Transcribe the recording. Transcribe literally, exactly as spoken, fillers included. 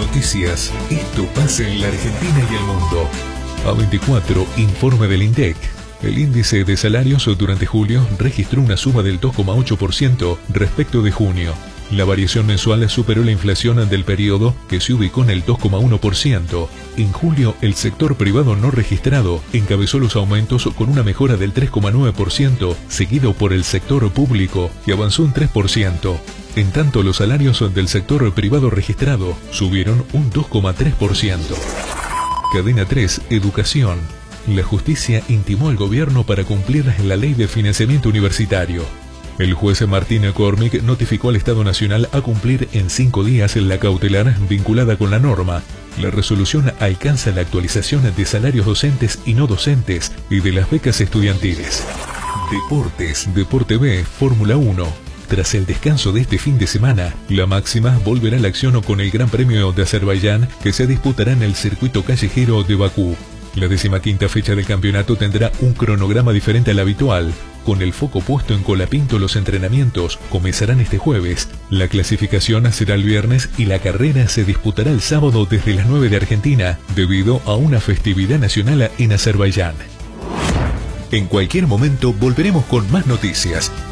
Noticias. Esto pasa en la Argentina y el mundo. A veinticuatro, informe del INDEC. El índice de salarios durante julio registró una suba del dos coma ocho por ciento respecto de junio. La variación mensual superó la inflación del periodo, que se ubicó en el dos coma uno por ciento. En julio, el sector privado no registrado encabezó los aumentos con una mejora del tres coma nueve por ciento, seguido por el sector público, que avanzó un tres por ciento. En tanto, los salarios del sector privado registrado subieron un dos coma tres por ciento. Cadena tres, Educación. La justicia intimó al gobierno para cumplir la ley de financiamiento universitario. El juez Martín Cormick notificó al Estado Nacional a cumplir en cinco días la cautelar vinculada con la norma. La resolución alcanza la actualización de salarios docentes y no docentes y de las becas estudiantiles. Deportes, Deporte B, Fórmula uno. Tras el descanso de este fin de semana, la máxima volverá a la acción con el Gran Premio de Azerbaiyán, que se disputará en el circuito callejero de Bakú. La decimaquinta fecha del campeonato tendrá un cronograma diferente al habitual. Con el foco puesto en Colapinto, los entrenamientos comenzarán este jueves, la clasificación será el viernes y la carrera se disputará el sábado desde las nueve de Argentina, debido a una festividad nacional en Azerbaiyán. En cualquier momento volveremos con más noticias.